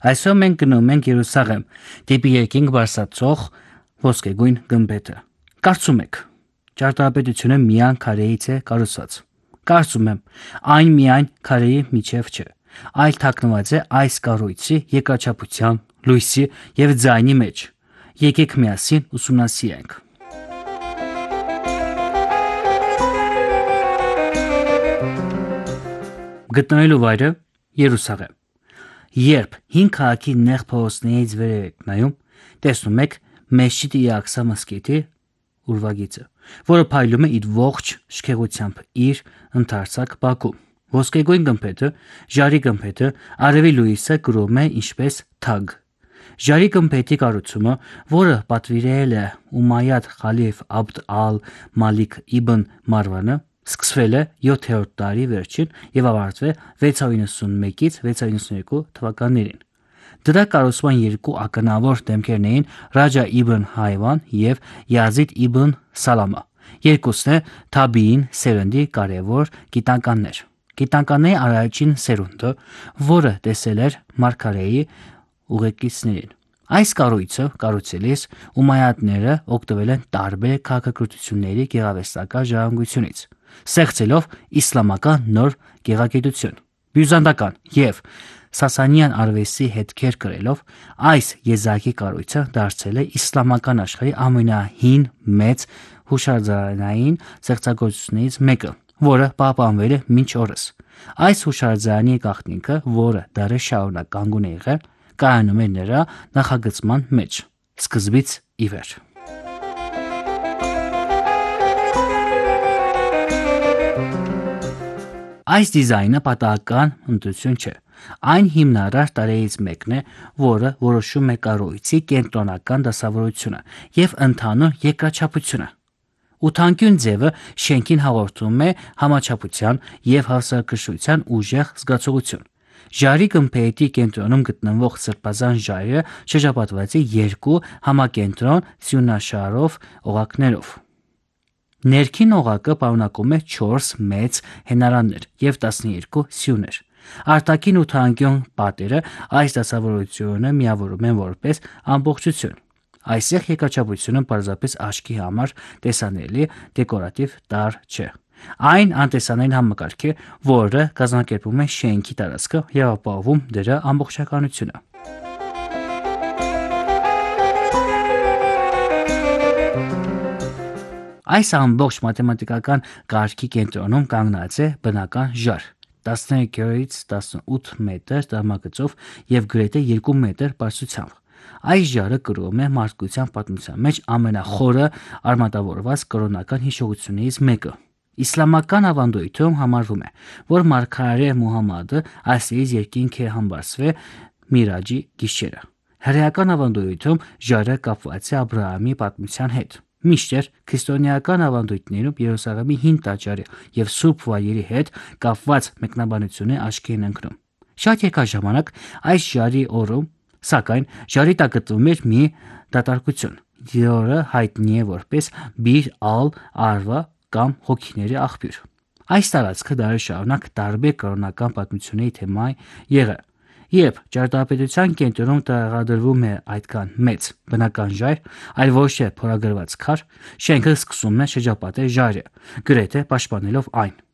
Այսօր մենք գնում ենք Երուսաղեմ, դեպի երկինք բարձրացող ոսկեգույն գմբեթը։ Կարծում եք, ճարտարապետությունը միայն քարեից է կառուցված։ Կարծում եմ, այն միայն քարեի միջև չէ, այլ թաքնված է այս կառույցի երկրաչափության, լույսի եւ ձայնի մեջ։ Եկեք միասին ուսումնասիրենք։ Գտնվելու վայրը Երուսաղեմ։ Երբ հին քաղաքի նեղ փողոցներից վեր եք նայում, տեսնում եք Մեշջիդ Ալ-Աղսա մզկիթի ուրվագիծը, որը փայլում է իր ողջ շքեղությամբ իր ընդարձակ բակում։ Ոսկեգույն գմբեթը, ժարի գմբեթը, արևի լույսը կրում է ինչպես թագ։ Ժարի գմբեթի կառուցումը, որը պատվիրել է Ումայյադ խալիֆ Աբդ ալ-Մալիք իբն Մարվանը, սկսվել է 7-րդ դարի վերջին եւ ավարտվել 691-ից 692 թվականներին։ Դրա կառուցման երկու ականավոր դեմքերն էին Ռաջա իբն Հայվան եւ Յազիդ իբն Սալամա։ Երկուսն է Թաբիին սերնդի կարևոր գիտնականներ։ Գիտնականների առաջին սերունդը, որը տեսել էր Մարգարեի ուղեկիցներին։ Այս կառույցը կառուցելիս Ումայյադները օգտվել են տարբեր քաղաքակրթությունների գեղարվեստական ժառանգությունից, ստեղծելով իսլամական նոր գեղագիտություն, բյուզանդական եւ սասանյան արվեստի հետքեր կրելով այս եզակի կառույցը դարձել է իսլամական աշխարհի ամենահին մեծ հուշարձանային ստեղծագործություններից մեկը, որը պահպանվել է մինչ օրս։ Այս հուշարձանի գաղտնիքը, որը դարեր շարունակ կանգուն է եղել, կայանում է նրա նախագծման մեջ, սկզբից ի վեր։ Այս դիզայնը պատահական հմտություն չէ։ Այն հիմնարար տարրերից մեկն է, որը որոշում է կառույցի կենտրոնական դասավորությունը եւ ընդհանուր երկրաչափությունը։ Ութանկյուն ձևը շենքին հաղորդում է համաչափության եւ հասարակշռության ուժեղ զգացողություն։ Ժարի գմբեթի կենտրոնում գտնվող սրբազան ժայռը շրջապատված է երկու համակենտրոն սյունաշարով օղակներով։ Ներքին օղակը պարունակում է 4 մեծ հենարաններ եւ 12 սյուներ։ Արտաքին ութանկյուն պատերը այս դասավորությունը միավորում են որպես ամբողջություն։ Այսեղ երկրաչափությունը պարզապես աչքի համար տեսանելի դեկորատիվ տարր չէ։ Այն անտեսանելի համակարգ է, որը կազմակերպում է շենքի տարածքը եւ ապահովում դրա ամբողջականությունը։ Այս ամբողջ մաթեմատիկական կարգի կենտրոնում կանգնած է բնական ժար 13-ից 18 մետր տրամագծով եւ գրեթե 2 մետր բարձրությամբ։ Այս ժարը կրում է մարդկության պատմության մեջ ամենախորը արմատավորված կրոնական հիշողություններից մեկը։ Իսլամական ավանդույթում համարվում է, որ մարգարե Մուհամմադը այսից երկինք է համբարձվել Միրաջի գիշերը։ Հրեական ավանդույթում ժարը կապված է Աբրահամի պատմության հետ։ Մինչդեռ քրիստոնեական ավանդույթներում Երուսաղեմի հին տաճարի եւ սուրբ վայրերի հետ կապված մեկնաբանությունը աչքի են ընկնում։ Շատ երկար ժամանակ այս ժարի օրում, սակայն, ժարի տակ գտնվում էր մի դատարկություն, որը հայտնի է որպես Բիր ալ-Արվա կամ հոգիների աղբյուր։ Այս տարածքը դարեր շարունակ տարբեր կրոնական պատմությունների թեմա եղել։ Երբ ճարտարապետության կենտրոնում տեղադրվում է այդքան մեծ բնական ժայռ, այլ ոչ թե փորագրված քար, շենքը սկսում է շրջապատել ժայռը, գրեթե պաշտպանելով այն։